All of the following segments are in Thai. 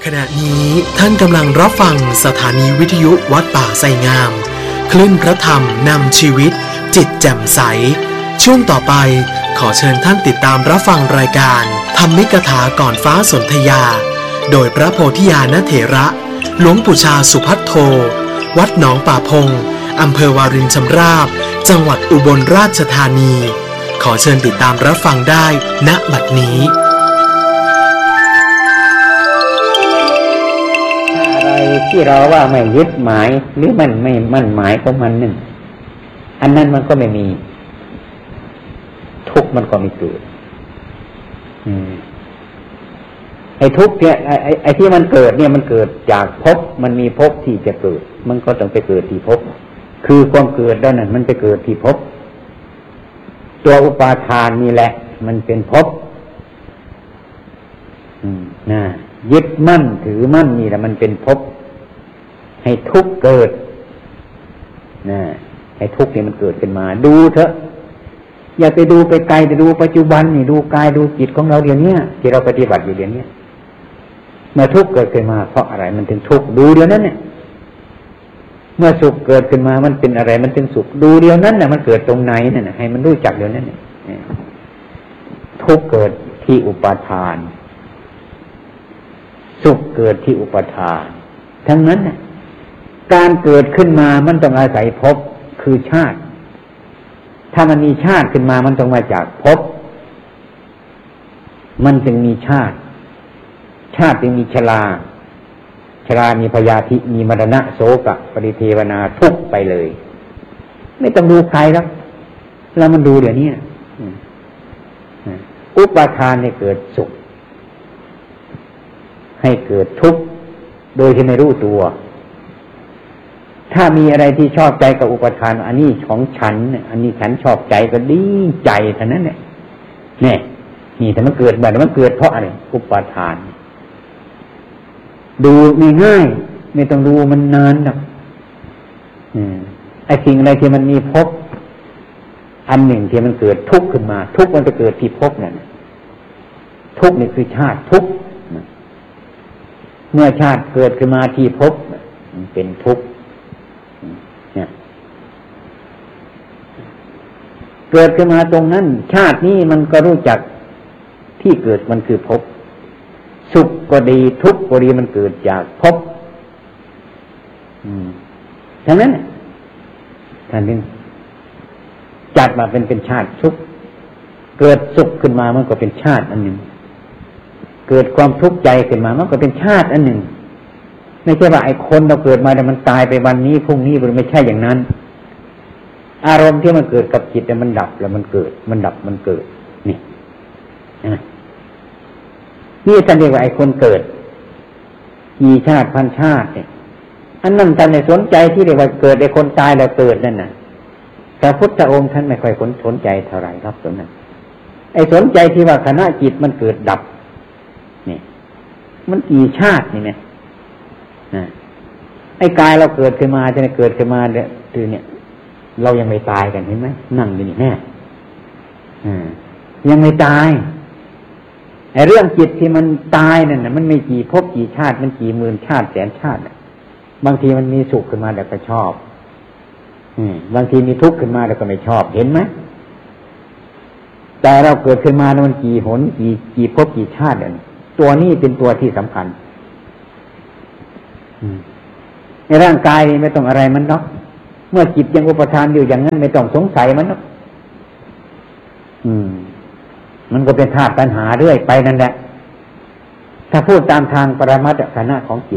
ขณะนี้ท่านกำลังรับฟังสถานีวิทยุวัดป่าไทรงามคลื่นพระธรรมนำชีวิตจิตแจ่มใสช่วงต่อไปขอเชิญท่านติดตามรับฟังรายการธรรมิกถาก่อนฟ้าสนธยาโดยพระโพธิญาณเถระหลวงปู่ชาสุภัทโทวัดหนองป่าพงอำเภอวารินชำราบจังหวัดอุบลราชธานีขอเชิญติดตามรับฟังได้ณบัดนี้ที่เราว่าไม่ยึดหมายหรือมันไม่มั่นหมายของมันนั่นอันนั้นมันก็ไม่มีทุกข์มันก็ไม่เกิดไอ้ทุกข์เนี่ยไอ้ที่มันเกิดเนี่ยมันเกิดจากภพมันมีภพที่จะเกิดมันก็ต้องไปเกิดที่ภพคือความเกิดแล้วนั่นมันไปเกิดที่ภพตัวอุปาทานนี่แหละมันเป็นภพยึดมั่นถือมั่นนี่แหละมันเป็นภพให้ทุกข์เกิดให้ทุกข์เนี่ยมันเกิดขึ้นมาดูเถอะอย่าไปดูไปไกลแต่ดูปัจจุบันนี่ดูกายดูจิตของเราเดี๋ยวนี้ที่เราปฏิบัติอยู่เดี๋ยวนี้เมื่อทุกข์เกิดขึ้นมาเพราะอะไรมันถึงทุกข์ดูเดี๋ยวนั้นเนี่ยเมื่อสุขเกิดขึ้นมามันเป็นอะไรมันถึงสุขดูเดี๋ยวนั้นน่ะมันเกิดตรงไหนนั่นน่ะให้มันรู้จักเดี๋ยวนั้นเนี่ยทุกข์เกิดที่อุปาทานสุขเกิดที่อุปาทานทั้งนั้นน่ะการเกิดขึ้นมามันต้องอาศัยภพคือชาติถ้ามันมีชาติขึ้นมามันต้องมาจากภพมันจึงมีชาติจึงมีชรามีพยาธิมีมรณะโศกะปริเทวนาทุกข์ไปเลยไม่ต้องดูใครแล้วแล้วมันดูเดี๋ยวนี้อุปาทานให้เกิดสุขให้เกิดทุกข์โดยที่ไม่รู้ตัวถ้ามีอะไรที่ชอบใจกับอุปทานอันนี้ของฉันอันนี้ฉันชอบใจก็ดีใจเท่านั้นเนี่ยนี่แต่มันเกิดแบบมันเกิดเพราะอะไรอุปทานดูง่ายๆไม่ต้องดูมันนานหรอกไอ้สิ่งอะไรที่มันมีภพอันหนึ่งที่มันเกิดทุกข์ขึ้นมาทุกข์มันจะเกิดที่ภพนั่นทุกข์นี่คือชาติทุกข์เมื่อชาติเกิดขึ้นมาที่ภพมันเป็นทุกข์เกิดขึ้นมาตรงนั้นชาตินี้มันก็รู้จักที่เกิดมันคือภพสุขก็ดีทุกข์ก็ดีมันเกิดจากภพฉะนั้นท่านนี้จัดมาเป็นชาติทุกข์เกิดสุขขึ้นมามันก็เป็นชาติอันหนึ่งเกิดความทุกข์ใจขึ้นมามันก็เป็นชาติอันหนึ่งไม่ใช่ว่าไอ้คนเราเกิดมาแต่มันตายไปวันนี้พรุ่งนี้มันไม่ใช่อย่างนั้นอารมณ์ที่มันเกิดกับจิตแต่มันดับแล้วมันเกิดมันดับมันเกิดนี่ท่านเรียกว่าไอ้คนเกิดกี่ชาติพันชาติเนี่ยอันนั้นท่านไม่สนใจที่เรียกว่าเกิดไอ้คนตายแล้วเกิดนั่นน่ะแต่พุทธองค์ท่านไม่ค่อยสนใจเท่าไหร่ครับตรงนั้นไอ้สนใจที่ว่าขณะจิตมันเกิดดับนี่มันกี่ชาตินี่เนี่ยไอ้กายเราเกิดขึ้นมาจะเกิดขึ้นมาเนี่ยเรายังไม่ตายกันเห็นไหมนั่งอยู่นี่แน่ยังไม่ตายไอ้เรื่องจิตที่มันตายนั่นน่ะมันไม่กี่ภพกี่ชาติมันกี่หมื่นชาติแสนชาติบางทีมันมีสุขขึ้นมาแล้วก็ชอบบางทีมีทุกข์ขึ้นมาแล้วก็ไม่ชอบเห็นไหมแต่เราเกิดขึ้นมามันกี่หนกี่ภพกี่ชาติตัวนี้เป็นตัวที่สำคัญในร่างกายไม่ต้องอะไรมันเนาะเมื่อจิตยังอุปทานอยู่อย่างนั้นไม่ต้องสงสัยมันเนาะมันก็เป็นธาตุปัญหาเรื่อยไปนั่นแหละถ้าพูดตามทางปรมัตถฐานะของจิต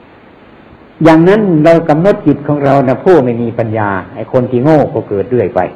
อย่างนั้นเรากำหนดจิตของเรานะผู้ไม่มีปัญญาไอ้คนที่โง่ก็เกิดเรื่อยไป